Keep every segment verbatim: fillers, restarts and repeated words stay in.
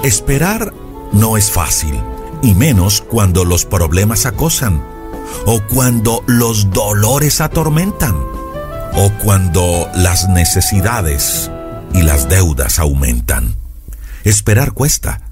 Esperar no es fácil, y menos cuando los problemas acosan, o cuando los dolores atormentan, o cuando las necesidades y las deudas aumentan. Esperar cuesta,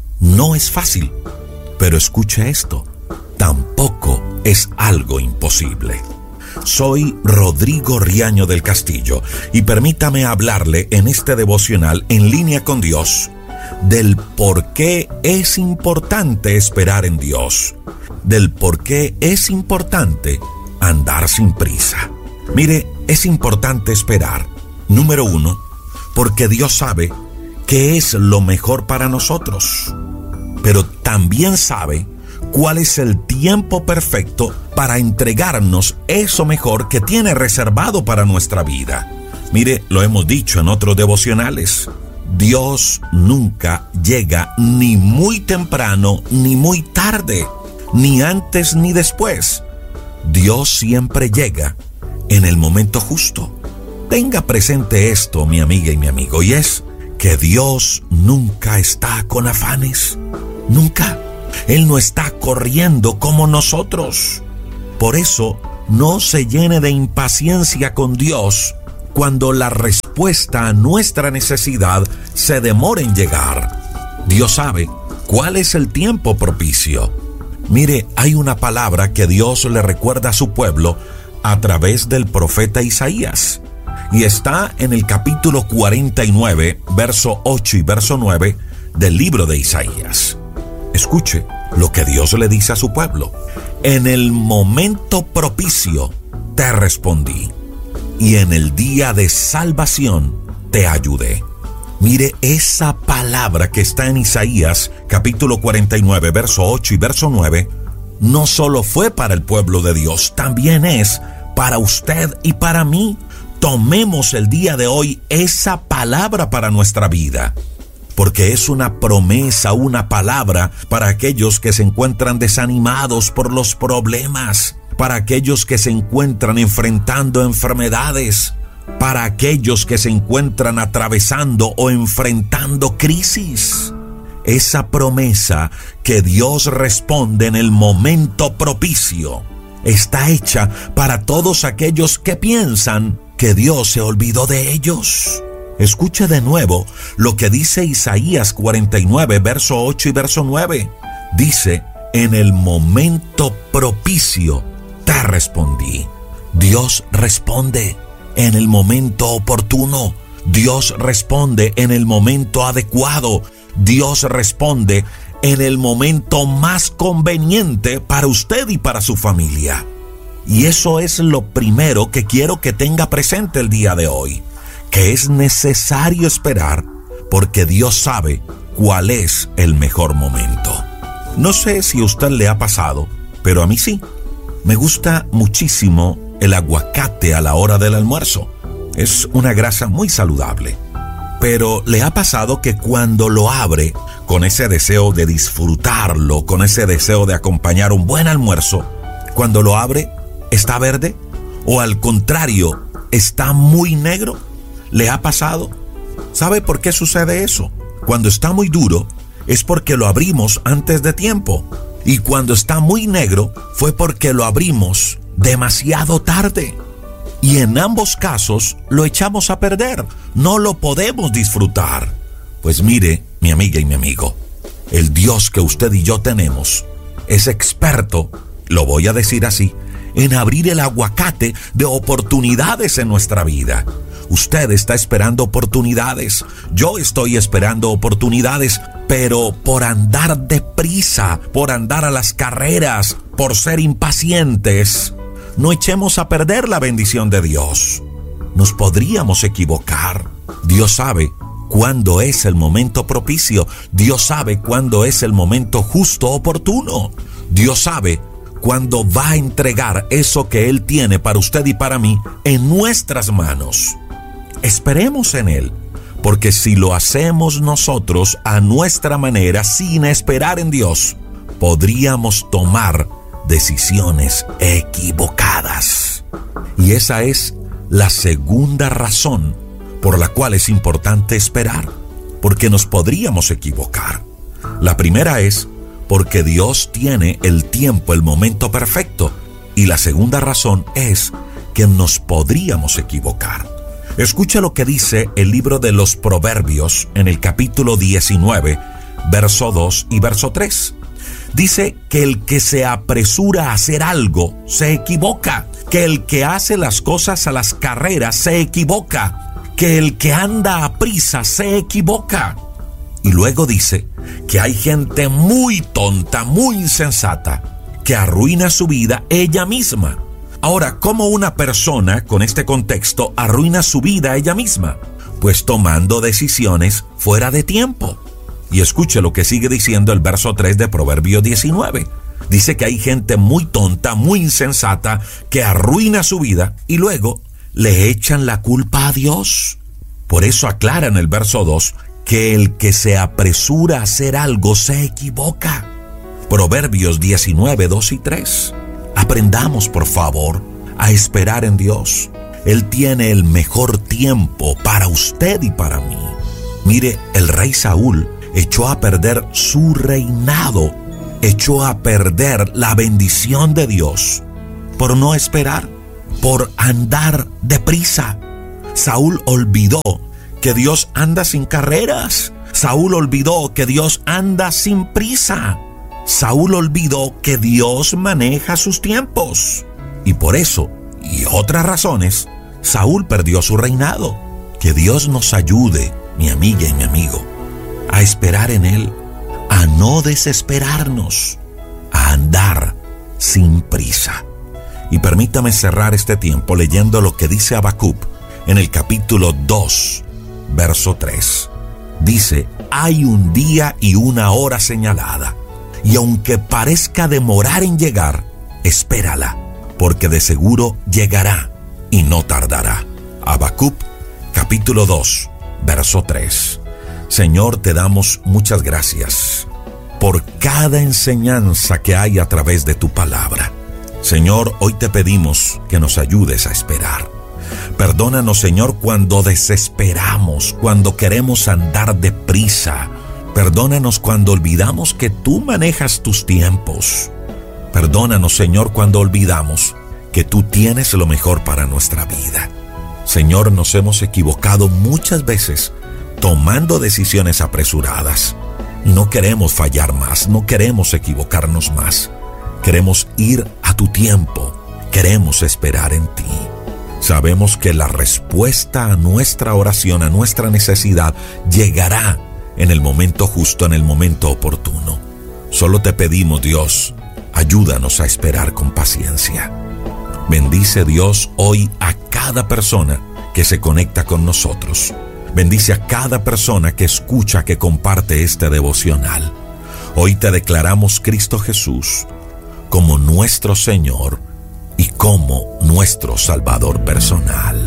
no es fácil, pero escuche esto, tampoco es algo imposible. Soy Rodrigo Riaño del Castillo y permítame hablarle en este devocional En Línea con Dios del por qué es importante esperar en Dios, del por qué es importante andar sin prisa. Mire, es importante esperar, número uno, porque Dios sabe qué es lo mejor para nosotros, pero también sabe cuál es el tiempo perfecto para entregarnos eso mejor que tiene reservado para nuestra vida. Mire, lo hemos dicho en otros devocionales, Dios nunca llega ni muy temprano ni muy tarde, ni antes ni después. Dios siempre llega en el momento justo. Tenga presente esto, mi amiga y mi amigo, y es que Dios nunca está con afanes, nunca. Él no está corriendo como nosotros. Por eso, no se llene de impaciencia con Dios cuando la respuesta a nuestra necesidad se demora en llegar. Dios sabe cuál es el tiempo propicio. Mire, hay una palabra que Dios le recuerda a su pueblo a través del profeta Isaías, y está en el capítulo cuarenta y nueve, verso ocho y verso nueve del libro de Isaías. Escuche lo que Dios le dice a su pueblo. En el momento propicio te respondí, y en el día de salvación te ayudé. Mire, esa palabra que está en Isaías, capítulo cuarenta y nueve, verso ocho y verso nueve, no solo fue para el pueblo de Dios, también es para usted y para mí. Tomemos el día de hoy esa palabra para nuestra vida, porque es una promesa, una palabra para aquellos que se encuentran desanimados por los problemas, para aquellos que se encuentran enfrentando enfermedades, para aquellos que se encuentran atravesando o enfrentando crisis. Esa promesa que Dios responde en el momento propicio está hecha para todos aquellos que piensan que Dios se olvidó de ellos. Escuche de nuevo lo que dice Isaías cuarenta y nueve, verso ocho y verso nueve. Dice, en el momento propicio te respondí. Dios responde en el momento oportuno. Dios responde en el momento adecuado. Dios responde en el momento más conveniente para usted y para su familia. Y eso es lo primero que quiero que tenga presente el día de hoy, que es necesario esperar porque Dios sabe cuál es el mejor momento. No sé si a usted le ha pasado, pero a mí sí. Me gusta muchísimo el aguacate a la hora del almuerzo. Es una grasa muy saludable. Pero ¿le ha pasado que cuando lo abre, con ese deseo de disfrutarlo, con ese deseo de acompañar un buen almuerzo, cuando lo abre, está verde? ¿O al contrario, está muy negro? ¿Le ha pasado? ¿Sabe por qué sucede eso? Cuando está muy duro, es porque lo abrimos antes de tiempo. Y cuando está muy negro, fue porque lo abrimos demasiado tarde. Y en ambos casos lo echamos a perder, no lo podemos disfrutar. Pues mire, mi amiga y mi amigo, el Dios que usted y yo tenemos es experto, lo voy a decir así, en abrir el aguacate de oportunidades en nuestra vida. Usted está esperando oportunidades, yo estoy esperando oportunidades, pero por andar deprisa, por andar a las carreras, por ser impacientes, no echemos a perder la bendición de Dios. Nos podríamos equivocar. Dios sabe cuándo es el momento propicio. Dios sabe cuándo es el momento justo, oportuno. Dios sabe cuándo va a entregar eso que Él tiene para usted y para mí en nuestras manos. Esperemos en Él, porque si lo hacemos nosotros a nuestra manera, sin esperar en Dios, podríamos tomar decisiones equivocadas. Y esa es la segunda razón por la cual es importante esperar, porque nos podríamos equivocar. La primera es porque Dios tiene el tiempo, el momento perfecto. Y la segunda razón es que nos podríamos equivocar. Escucha lo que dice el libro de los Proverbios en el capítulo diecinueve, verso dos y verso tres. Dice que el que se apresura a hacer algo se equivoca, que el que hace las cosas a las carreras se equivoca, que el que anda a prisa se equivoca. Y luego dice que hay gente muy tonta, muy insensata, que arruina su vida ella misma. Ahora, ¿cómo una persona con este contexto arruina su vida ella misma? Pues tomando decisiones fuera de tiempo. Y escuche lo que sigue diciendo el verso tres de Proverbios diecinueve. Dice que hay gente muy tonta, muy insensata, que arruina su vida y luego le echan la culpa a Dios. Por eso aclara en el verso dos que el que se apresura a hacer algo se equivoca. Proverbios diecinueve, dos y tres. Aprendamos, por favor, a esperar en Dios. Él tiene el mejor tiempo para usted y para mí. Mire, el rey Saúl echó a perder su reinado, echó a perder la bendición de Dios por no esperar, por andar deprisa. Saúl olvidó que Dios anda sin carreras. Saúl olvidó que Dios anda sin prisa. Saúl olvidó que Dios maneja sus tiempos. Y por eso, y otras razones, Saúl perdió su reinado. Que Dios nos ayude, mi amiga y mi amigo, a esperar en Él, a no desesperarnos, a andar sin prisa. Y permítame cerrar este tiempo leyendo lo que dice Habacuc en el capítulo dos, verso tres. Dice, hay un día y una hora señalada, y aunque parezca demorar en llegar, espérala, porque de seguro llegará y no tardará. Habacuc, capítulo dos, verso tres. Señor, te damos muchas gracias por cada enseñanza que hay a través de tu palabra. Señor, hoy te pedimos que nos ayudes a esperar. Perdónanos, Señor, cuando desesperamos, cuando queremos andar deprisa. Perdónanos cuando olvidamos que tú manejas tus tiempos. Perdónanos, Señor, cuando olvidamos que tú tienes lo mejor para nuestra vida. Señor, nos hemos equivocado muchas veces tomando decisiones apresuradas. Y no queremos fallar más, no queremos equivocarnos más. Queremos ir a tu tiempo, queremos esperar en ti. Sabemos que la respuesta a nuestra oración, a nuestra necesidad, llegará en el momento justo, en el momento oportuno. Solo te pedimos, Dios, ayúdanos a esperar con paciencia. Bendice, Dios, hoy a cada persona que se conecta con nosotros. Bendice a cada persona que escucha, que comparte este devocional. Hoy te declaramos, Cristo Jesús, como nuestro Señor y como nuestro Salvador personal.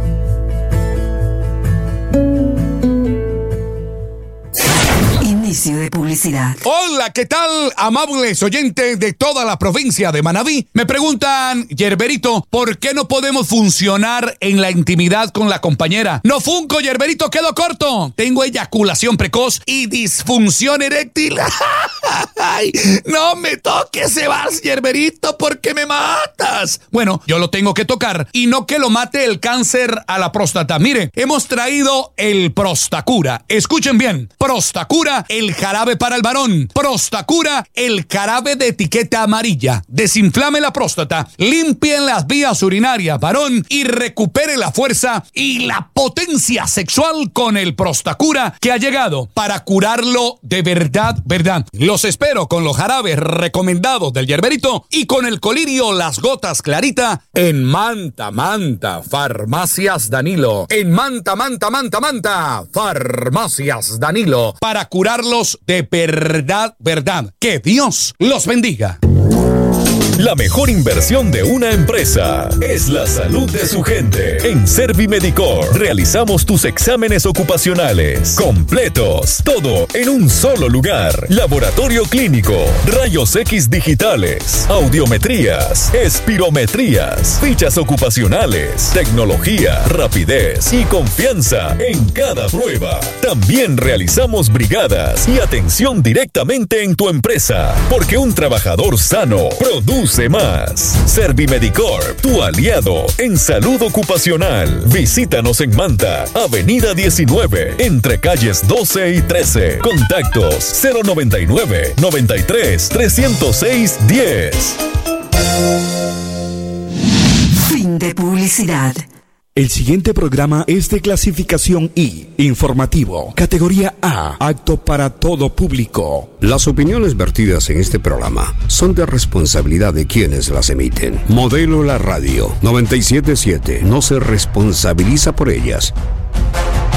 Inicio de publicidad. Hola, ¿qué tal, amables oyentes de toda la provincia de Manabí? Me preguntan, Yerberito, ¿por qué no podemos funcionar en la intimidad con la compañera? No funco, Yerberito, quedo corto. Tengo eyaculación precoz y disfunción eréctil. Ay, no me toques, Sebas, Yerberito, porque me matas. Bueno, yo lo tengo que tocar y no que lo mate el cáncer a la próstata. Mire, hemos traído el Prostacura. Escuchen bien, Prostacura, el jarabe para el varón. Prostacura, el jarabe de etiqueta amarilla. Desinflame la próstata, limpien las vías urinarias, varón, y recupere la fuerza y la potencia sexual con el Prostacura, que ha llegado para curarlo de verdad, verdad. Los espero con los jarabes recomendados del Yerberito y con el colirio Las Gotas Clarita en Manta, Manta, Farmacias Danilo. En Manta, Manta, Manta, Manta, Farmacias Danilo, para curarlos de verdad, verdad. Que Dios los bendiga. La mejor inversión de una empresa es la salud de su gente. En Servimedicor realizamos tus exámenes ocupacionales completos, todo en un solo lugar. Laboratorio clínico, rayos X digitales, audiometrías, espirometrías, fichas ocupacionales, tecnología, rapidez y confianza en cada prueba. También realizamos brigadas y atención directamente en tu empresa, porque un trabajador sano produce más. Servimedicorp, tu aliado en salud ocupacional. Visítanos en Manta, Avenida diecinueve, entre calles doce y trece. Contactos cero noventa y nueve, noventa y tres, trescientos seis, diez. Fin de publicidad. El siguiente programa es de clasificación I, informativo, categoría A, apto para todo público. Las opiniones vertidas en este programa son de responsabilidad de quienes las emiten. Modelo La Radio noventa y siete punto siete no se responsabiliza por ellas.